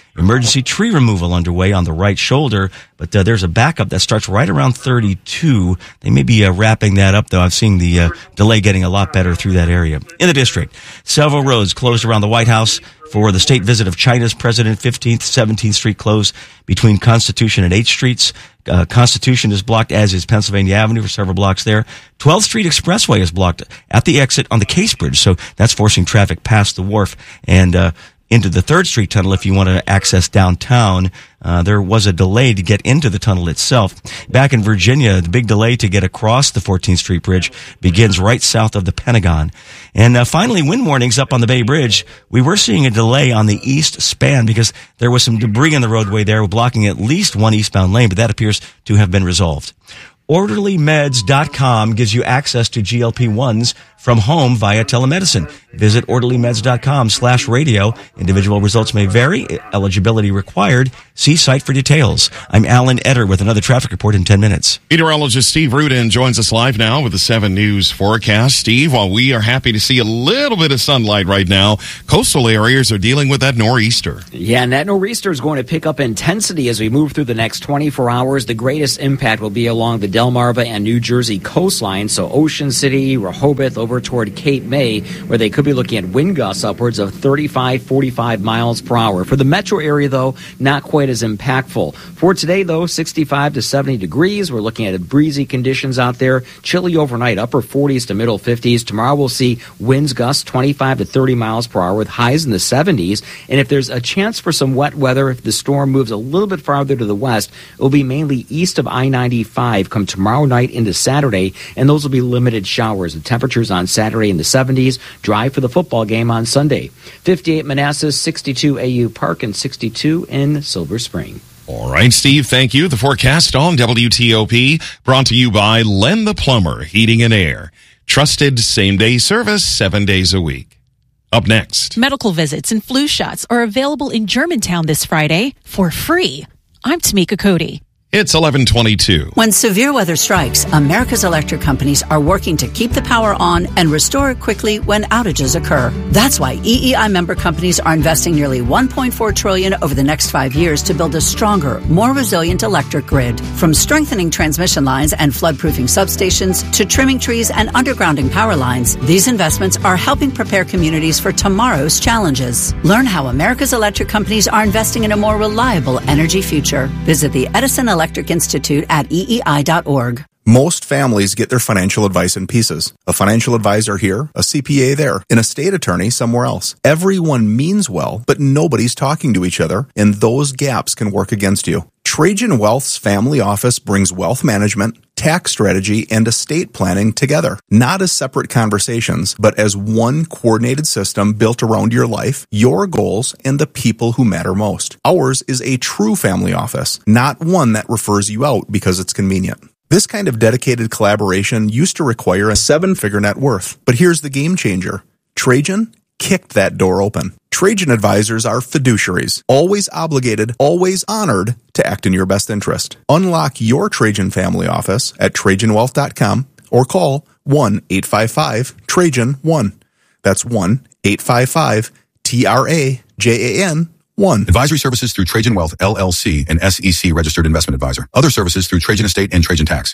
Emergency tree removal underway on the right shoulder, but uh, there's a backup that starts right around thirty-two. They may be uh, wrapping that up, though. I've seen the uh, delay getting a lot better through that area. In the district, several roads closed around the White House for the state visit of China's president. fifteenth, seventeenth Street closed between Constitution and eighth Streets. Uh, Constitution is blocked, as is Pennsylvania Avenue for several blocks there. twelfth Street Expressway is blocked at the exit on the Case Bridge, so that's forcing traffic past the wharf and uh, into the third Street Tunnel if you want to access downtown. Uh, there was a delay to get into the tunnel itself. Back in Virginia, the big delay to get across the fourteenth Street Bridge begins right south of the Pentagon. And uh, finally, wind warnings up on the Bay Bridge. We were seeing a delay on the east span because there was some debris in the roadway there blocking at least one eastbound lane, but that appears to have been resolved. Orderly Meds dot com gives you access to G L P ones from home via telemedicine. Visit Orderly Meds dot com slash radio. Individual results may vary. Eligibility required. See site for details. I'm Alan Etter with another traffic report in ten minutes. Meteorologist Steve Rudin joins us live now with the seven News forecast. Steve, while we are happy to see a little bit of sunlight right now, coastal areas are dealing with that nor'easter. Yeah, and that nor'easter is going to pick up intensity as we move through the next twenty-four hours. The greatest impact will be along the Delmarva and New Jersey coastline, so Ocean City, Rehoboth, over toward Cape May, where they could be looking at wind gusts upwards of thirty-five, forty-five miles per hour. For the metro area, though, not quite as impactful. For today, though, sixty-five to seventy degrees. We're looking at breezy conditions out there. Chilly overnight, upper forties to middle fifties. Tomorrow we'll see winds gusts twenty-five to thirty miles per hour with highs in the seventies. And if there's a chance for some wet weather, if the storm moves a little bit farther to the west, it will be mainly east of I ninety-five come tomorrow night into Saturday, and those will be limited showers. The temperatures on Saturday in the seventies, dry for the football game on Sunday. fifty-eight Manassas, sixty-two A U Park, and sixty-two in Silver Spring. All right, Steve, thank you. The forecast on W T O P brought to you by Len the Plumber, Heating and Air. Trusted same-day service seven days a week. Up next. Medical visits and flu shots are available in Germantown this Friday for free. I'm Tamika Cody. It's eleven twenty-two. When severe weather strikes, America's electric companies are working to keep the power on and restore it quickly when outages occur. That's why E E I member companies are investing nearly one point four trillion dollars over the next five years to build a stronger, more resilient electric grid. From strengthening transmission lines and floodproofing substations to trimming trees and undergrounding power lines, these investments are helping prepare communities for tomorrow's challenges. Learn how America's electric companies are investing in a more reliable energy future. Visit the Edison Electric Institute at E E I dot org. Most families get their financial advice in pieces. A financial advisor here, a C P A there, an estate attorney somewhere else. Everyone means well, but nobody's talking to each other, and those gaps can work against you. Trajan Wealth's family office brings wealth management, tax strategy, and estate planning together, not as separate conversations, but as one coordinated system built around your life, your goals, and the people who matter most. Ours is a true family office, not one that refers you out because it's convenient. This kind of dedicated collaboration used to require a seven-figure net worth, but here's the game changer. Trajan kicked that door open. Trajan advisors are fiduciaries, always obligated, always honored to act in your best interest. Unlock your Trajan family office at Trajan Wealth dot com or call one eight five five Trajan one. That's one eight five five T R A J A N one. Advisory services through Trajan Wealth, L L C, an S E C registered investment advisor. Other services through Trajan Estate and Trajan Tax.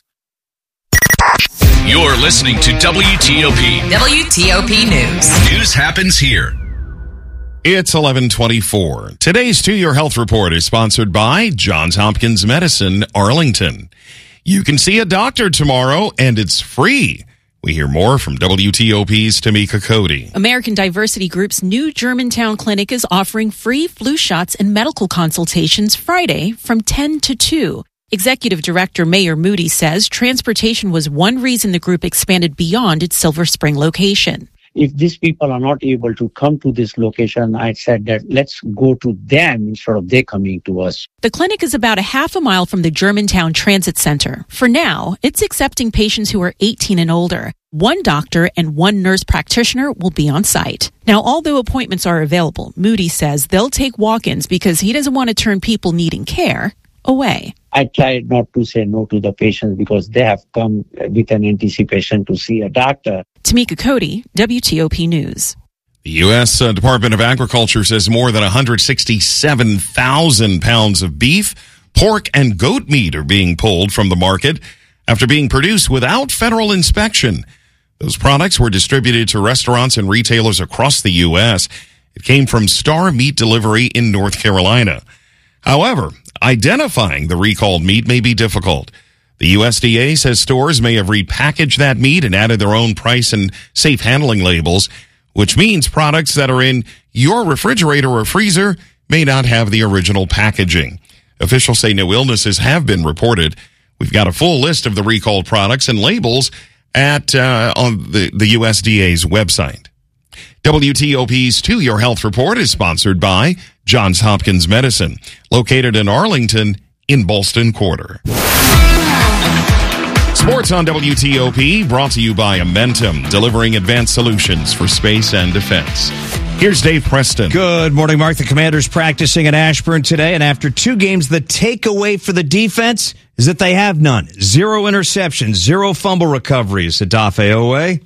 You're listening to W T O P. W T O P News. News happens here. It's eleven twenty-four. Today's To Your Health Report is sponsored by Johns Hopkins Medicine, Arlington. You can see a doctor tomorrow, and it's free. We hear more from W T O P's Tamika Cody. American Diversity Group's new Germantown clinic is offering free flu shots and medical consultations Friday from ten to two. Executive Director Mayor Moody says transportation was one reason the group expanded beyond its Silver Spring location. If these people are not able to come to this location, I said that let's go to them instead of they coming to us. The clinic is about a half a mile from the Germantown Transit Center. For now, it's accepting patients who are eighteen and older. One doctor and one nurse practitioner will be on site. Now, although appointments are available, Moody says they'll take walk-ins because he doesn't want to turn people needing care away. I tried not to say no to the patients because they have come with an anticipation to see a doctor. Tamika Cody, W T O P News. The U S Uh, Department of Agriculture says more than one hundred sixty-seven thousand pounds of beef, pork, and goat meat are being pulled from the market after being produced without federal inspection. Those products were distributed to restaurants and retailers across the U S. It came from Star Meat Delivery in North Carolina. However, identifying the recalled meat may be difficult. The U S D A says stores may have repackaged that meat and added their own price and safe handling labels, which means products that are in your refrigerator or freezer may not have the original packaging. Officials say no illnesses have been reported. We've got a full list of the recalled products and labels at uh, on the, the U S D A's website. W T O P's To Your Health Report is sponsored by Johns Hopkins Medicine, located in Arlington in Ballston Quarter. Sports on W T O P, brought to you by Amentum, delivering advanced solutions for space and defense. Here's Dave Preston. Good morning, Mark. The Commanders practicing in Ashburn today, and after two games, the takeaway for the defense is that they have none. Zero interceptions, zero fumble recoveries. Adafe Owe.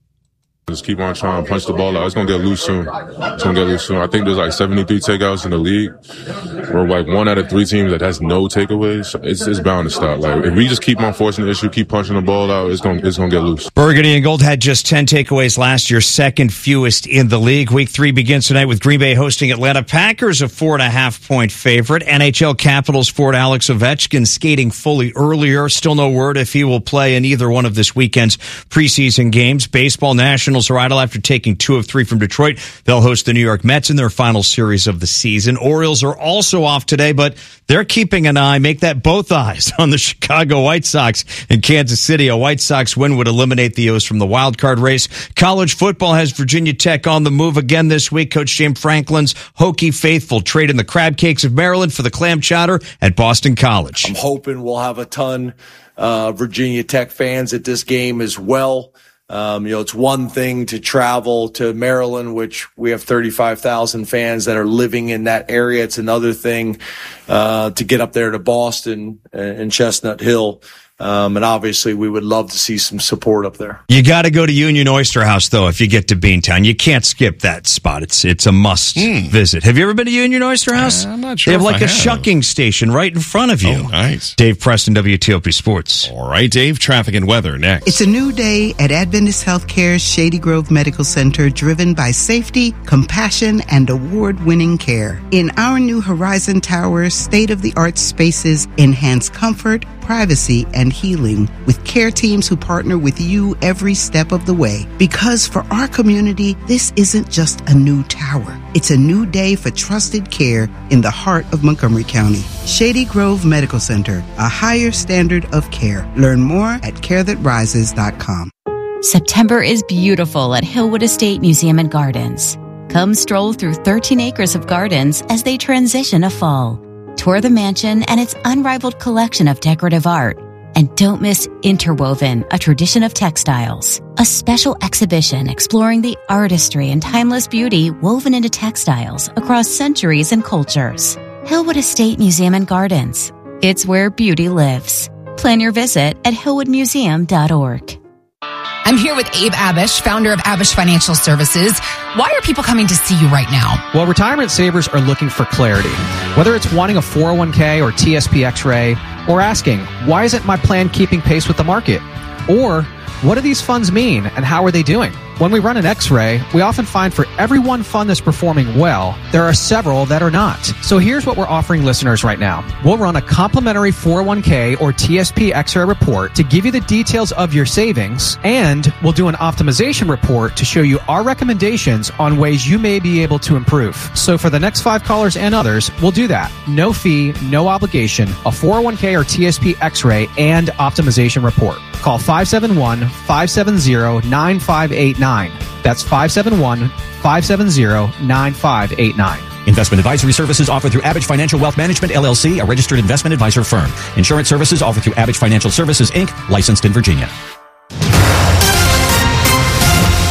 Just keep on trying to punch the ball out. It's going to get loose soon. It's going to get loose soon. I think there's like seventy-three takeouts in the league. We're like one out of three teams that has no takeaways. It's, it's bound to stop. Like, if we just keep on forcing the issue, keep punching the ball out, it's going, it's going to get loose. Burgundy and Gold had just ten takeaways last year, second fewest in the league. Week three begins tonight with Green Bay hosting Atlanta. Packers, a four and a half point favorite. N H L Capitals forward Alex Ovechkin skating fully earlier. Still no word if he will play in either one of this weekend's preseason games. Baseball, Nationals are idle after taking two of three from Detroit. They'll host the New York Mets in their final series of the season. Orioles are also off today, but they're keeping an eye, make that both eyes, on the Chicago White Sox in Kansas City. A White Sox win would eliminate the O's from the wild card race. College football has Virginia Tech on the move again this week. Coach James Franklin's Hokie faithful trade in the crab cakes of Maryland for the clam chowder at Boston College. I'm hoping we'll have a ton of uh, Virginia Tech fans at this game as well. Um, you know, it's one thing to travel to Maryland, which we have thirty-five thousand fans that are living in that area. It's another thing, uh, to get up there to Boston and Chestnut Hill. Um, and obviously we would love to see some support up there. You got to go to Union Oyster House, though, if you get to Beantown. You can't skip that spot. It's it's a must mm. visit. Have you ever been to Union Oyster House? Uh, I'm not sure. They have like I a have. shucking station right in front of you. Oh, nice. Dave Preston, W T O P Sports. All right, Dave, traffic and weather next. It's a new day at Adventist Healthcare's Shady Grove Medical Center, driven by safety, compassion, and award-winning care. In our new Horizon Tower, state-of-the-art spaces enhance comfort, privacy, and healing with care teams who partner with you every step of the way. Because for our community, this isn't just a new tower. It's a new day for trusted care in the heart of Montgomery County. Shady Grove Medical Center, a higher standard of care. Learn more at care that rises dot com. September is beautiful at Hillwood Estate Museum and Gardens. Come stroll through thirteen acres of gardens as they transition to fall. Tour the mansion and its unrivaled collection of decorative art. And don't miss Interwoven, a tradition of textiles. A special exhibition exploring the artistry and timeless beauty woven into textiles across centuries and cultures. Hillwood Estate Museum and Gardens. It's where beauty lives. Plan your visit at hillwood museum dot org. I'm here with Abe Abish, founder of Abish Financial Services. Why are people coming to see you right now? Well, retirement savers are looking for clarity. Whether it's wanting a four oh one k or T S P X-ray, or asking, why isn't my plan keeping pace with the market? Or, what do these funds mean and how are they doing? When we run an X-ray, we often find for every one fund that's performing well, there are several that are not. So here's what we're offering listeners right now. We'll run a complimentary four oh one k or T S P X-ray report to give you the details of your savings, and we'll do an optimization report to show you our recommendations on ways you may be able to improve. So for the next five callers and others, we'll do that. No fee, no obligation, a four oh one k or T S P X-ray and optimization report. Call five seven one, five seven zero, nine five eight nine. That's five seven one, five seven zero, nine five eight nine. Investment advisory services offered through Abish Financial Wealth Management, L L C, a registered investment advisor firm. Insurance services offered through Abish Financial Services, Incorporated, licensed in Virginia.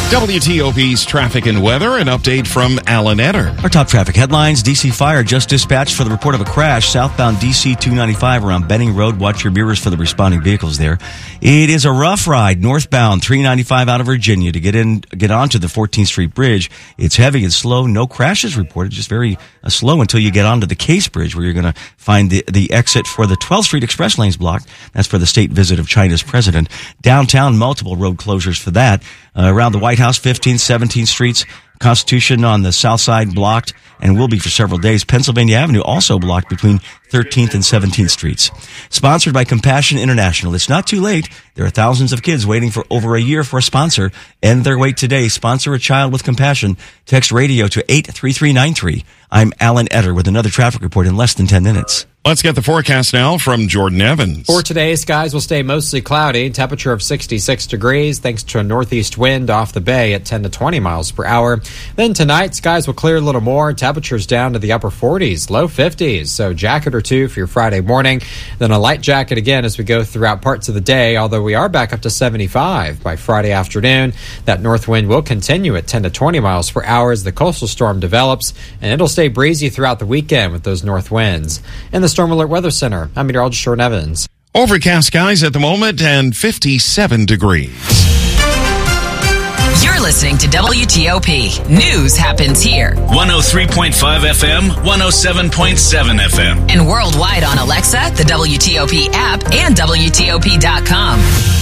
W T O P's traffic and weather, an update from Alan Etter. Our top traffic headlines. D C Fire just dispatched for the report of a crash southbound D C two ninety-five around Benning Road. Watch your mirrors for the responding vehicles there. It is a rough ride northbound three ninety-five out of Virginia to get in, get onto the fourteenth Street Bridge. It's heavy and slow. No crashes reported, just very uh, slow until you get onto the Case Bridge, where you're going to find the, the exit for the twelfth Street Express lanes blocked. That's for the state visit of China's president. Downtown, multiple road closures for that. Uh, around the White House, fifteenth, seventeenth Streets, Constitution on the south side blocked and will be for several days. Pennsylvania Avenue also blocked between thirteenth and seventeenth Streets. Sponsored by Compassion International. It's not too late. There are thousands of kids waiting for over a year for a sponsor. End their wait today. Sponsor a child with compassion. Text radio to eight three three nine three. I'm Alan Etter with another traffic report in less than ten minutes. Let's get the forecast now from Jordan Evans. For today, skies will stay mostly cloudy, temperature of sixty-six degrees thanks to a northeast wind off the bay at ten to twenty miles per hour. Then tonight, skies will clear a little more, temperatures down to the upper forties, low fifties, so jacket or two for your Friday morning. Then a light jacket again as we go throughout parts of the day, although we are back up to seventy-five by Friday afternoon. That north wind will continue at ten to twenty miles per hour as the coastal storm develops, and it'll stay breezy throughout the weekend with those north winds. In the Storm Alert Weather Center, I'm meteorologist Jordan Evans. Overcast skies at the moment and fifty-seven degrees. You're listening to W T O P. News happens here. one oh three point five F M, one oh seven point seven F M. And worldwide on Alexa, the W T O P app, and W T O P dot com.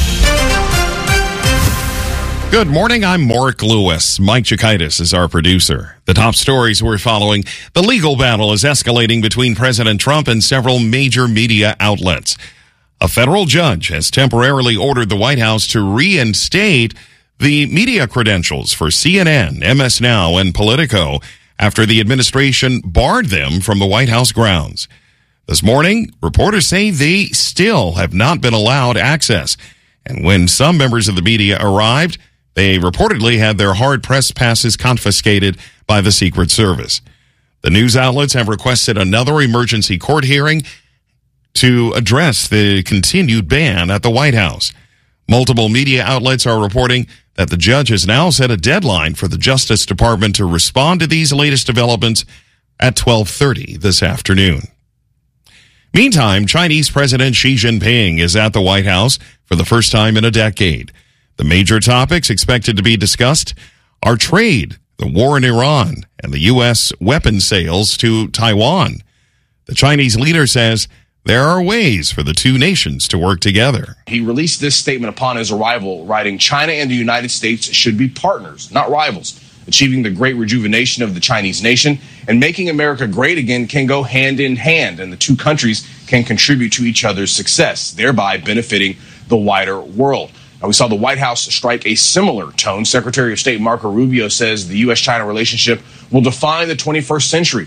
Good morning, I'm Mark Lewis. Mike Chikaitis is our producer. The top stories we're following. The legal battle is escalating between President Trump and several major media outlets. A federal judge has temporarily ordered the White House to reinstate the media credentials for C N N, M S Now, and Politico after the administration barred them from the White House grounds. This morning, reporters say they still have not been allowed access. And when some members of the media arrived, they reportedly had their hard press passes confiscated by the Secret Service. The news outlets have requested another emergency court hearing to address the continued ban at the White House. Multiple media outlets are reporting that the judge has now set a deadline for the Justice Department to respond to these latest developments at twelve thirty this afternoon. Meantime, Chinese President Xi Jinping is at the White House for the first time in a decade. The major topics expected to be discussed are trade, the war in Iran, and the U S weapons sales to Taiwan. The Chinese leader says there are ways for the two nations to work together. He released this statement upon his arrival, writing, China and the United States should be partners, not rivals. Achieving the great rejuvenation of the Chinese nation and making America great again can go hand in hand, and the two countries can contribute to each other's success, thereby benefiting the wider world. Now, we saw the White House strike a similar tone. Secretary of State Marco Rubio says the U S China relationship will define the twenty-first century.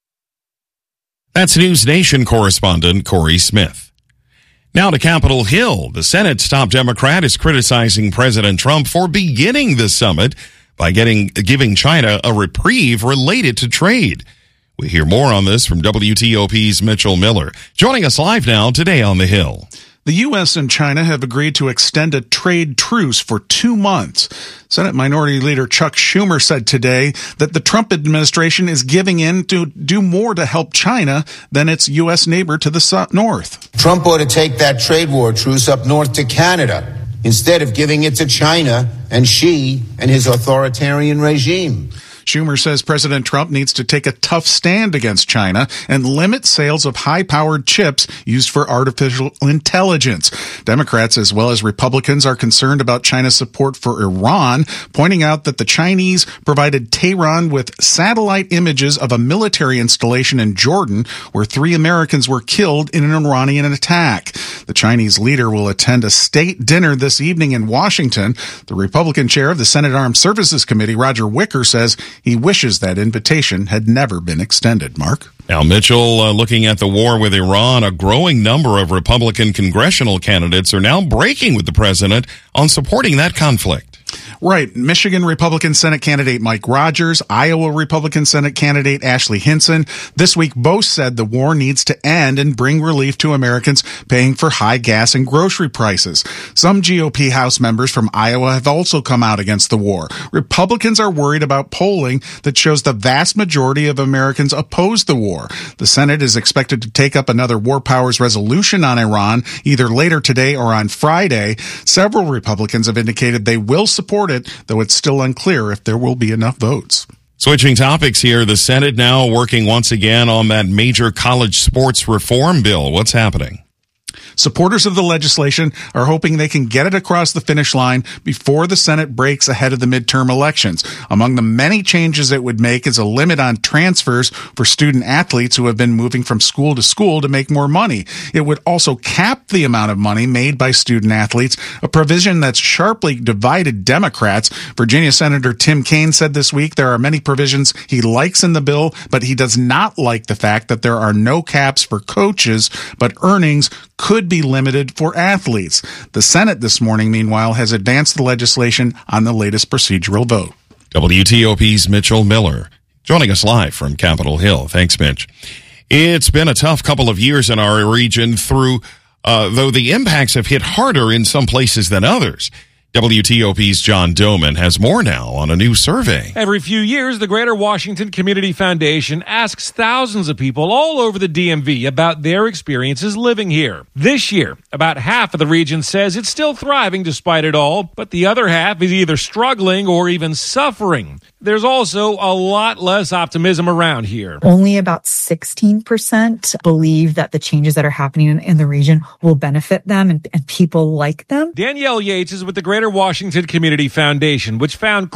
That's News Nation correspondent Corey Smith. Now to Capitol Hill. The Senate's top Democrat is criticizing President Trump for beginning the summit by getting giving China a reprieve related to trade. We hear more on this from W T O P's Mitchell Miller. Joining us live now today on the Hill. The U S and China have agreed to extend a trade truce for two months. Senate Minority Leader Chuck Schumer said today that the Trump administration is giving in to do more to help China than its U S neighbor to the north. Trump ought to take that trade war truce up north to Canada instead of giving it to China and Xi and his authoritarian regime. Schumer says President Trump needs to take a tough stand against China and limit sales of high-powered chips used for artificial intelligence. Democrats as well as Republicans are concerned about China's support for Iran, pointing out that the Chinese provided Tehran with satellite images of a military installation in Jordan where three Americans were killed in an Iranian attack. The Chinese leader will attend a state dinner this evening in Washington. The Republican chair of the Senate Armed Services Committee, Roger Wicker, says he wishes that invitation had never been extended. Mark? Now, Mitchell, uh, looking at the war with Iran, a growing number of Republican congressional candidates are now breaking with the president on supporting that conflict. Right. Michigan Republican Senate candidate Mike Rogers, Iowa Republican Senate candidate Ashley Hinson, this week both said the war needs to end and bring relief to Americans paying for high gas and grocery prices. Some G O P House members from Iowa have also come out against the war. Republicans are worried about polling that shows the vast majority of Americans oppose the war. The Senate is expected to take up another war powers resolution on Iran either later today or on Friday. Several Republicans have indicated they will support it, though it's still unclear if there will be enough votes. Switching topics here, the Senate now working once again on that major college sports reform bill. What's happening? Supporters of the legislation are hoping they can get it across the finish line before the Senate breaks ahead of the midterm elections. Among the many changes it would make is a limit on transfers for student athletes who have been moving from school to school to make more money. It would also cap the amount of money made by student athletes, a provision that's sharply divided Democrats. Virginia Senator Tim Kaine said this week there are many provisions he likes in the bill, but he does not like the fact that there are no caps for coaches, but earnings could be limited for athletes. The Senate this morning, meanwhile, has advanced the legislation on the latest procedural vote. W T O P's Mitchell Miller joining us live from Capitol Hill. Thanks, Mitch. It's been a tough couple of years in our region through, uh, though the impacts have hit harder in some places than others. W T O P's John Doman has more now on a new survey. Every few years, the Greater Washington Community Foundation asks thousands of people all over the D M V about their experiences living here. This year, about half of the region says it's still thriving despite it all, but the other half is either struggling or even suffering. There's also a lot less optimism around here. Only about sixteen percent believe that the changes that are happening in, in the region will benefit them and, and people like them. Danielle Yates is with the Greater Washington Community Foundation, which found